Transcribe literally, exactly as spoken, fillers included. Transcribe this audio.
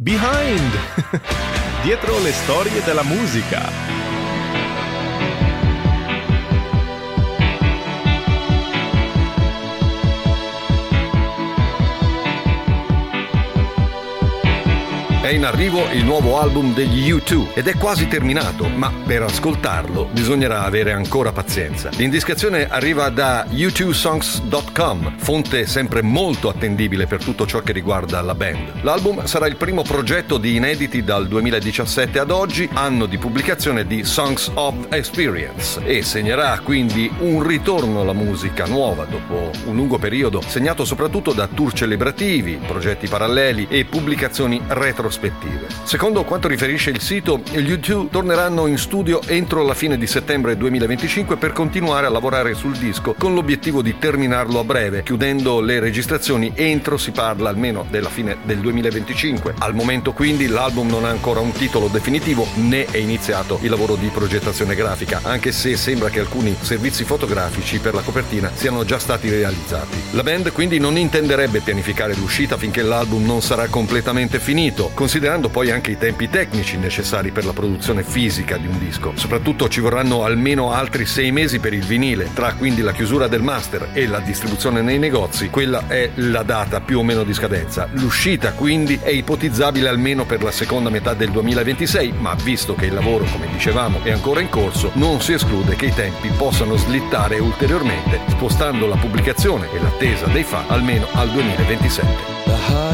Behind! Dietro le storie della musica. È in arrivo il nuovo album degli U due ed è quasi terminato, ma per ascoltarlo bisognerà avere ancora pazienza. L'indiscrezione arriva da U due songs dot com, fonte sempre molto attendibile per tutto ciò che riguarda la band. L'album sarà il primo progetto di inediti dal duemiladiciassette ad oggi, anno di pubblicazione di Songs of Experience, e segnerà quindi un ritorno alla musica nuova dopo un lungo periodo segnato soprattutto da tour celebrativi, progetti paralleli e pubblicazioni retrospettive. Secondo quanto riferisce il sito, gli U due torneranno in studio entro la fine di settembre duemilaventicinque per continuare a lavorare sul disco con l'obiettivo di terminarlo a breve, chiudendo le registrazioni entro, si parla almeno, della fine del duemilaventicinque. Al momento quindi l'album non ha ancora un titolo definitivo né è iniziato il lavoro di progettazione grafica, anche se sembra che alcuni servizi fotografici per la copertina siano già stati realizzati. La band quindi non intenderebbe pianificare l'uscita finché l'album non sarà completamente finito, considerando poi anche i tempi tecnici necessari per la produzione fisica di un disco. Soprattutto ci vorranno almeno altri sei mesi per il vinile, tra quindi la chiusura del master e la distribuzione nei negozi. Quella è la data più o meno di scadenza. L'uscita quindi è ipotizzabile almeno per la seconda metà del duemilaventisei, ma visto che il lavoro, come dicevamo, è ancora in corso, non si esclude che i tempi possano slittare ulteriormente, spostando la pubblicazione e l'attesa dei fan almeno al duemilaventisette.